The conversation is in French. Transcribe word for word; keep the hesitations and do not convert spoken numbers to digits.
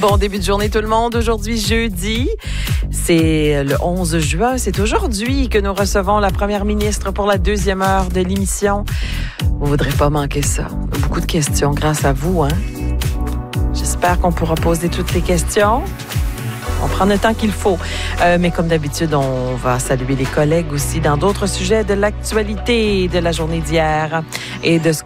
Bon début de journée tout le monde. Aujourd'hui, jeudi, c'est le onze juin. C'est aujourd'hui que nous recevons la première ministre pour la deuxième heure de l'émission. Vous ne voudrez pas manquer ça. Beaucoup de questions grâce à vous, hein? J'espère qu'on pourra poser toutes les questions. On prend le temps qu'il faut. Euh, mais comme d'habitude, on va saluer les collègues aussi dans d'autres sujets de l'actualité de la journée d'hier et de ce